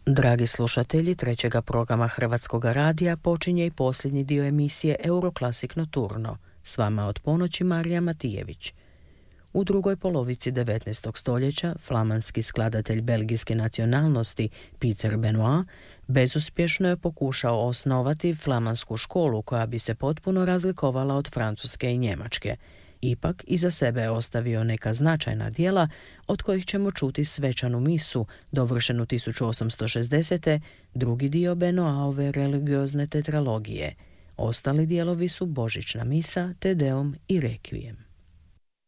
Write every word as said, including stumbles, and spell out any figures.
Dragi slušatelji, trećega programa Hrvatskog radija počinje i posljednji dio emisije Euroklasik Noturno. S vama od ponoći Marija Matijević. U drugoj polovici devetnaestog stoljeća flamanski skladatelj belgijske nacionalnosti Peter Benoit bezuspješno je pokušao osnovati flamansku školu koja bi se potpuno razlikovala od francuske i njemačke. Ipak iza sebe je ostavio neka značajna djela od kojih ćemo čuti svečanu misu, dovršenu tisuću osamsto šezdesete. drugi dio Benoitove religiozne tetralogije. Ostali dijelovi su Božićna misa, Te Deum i Requiem.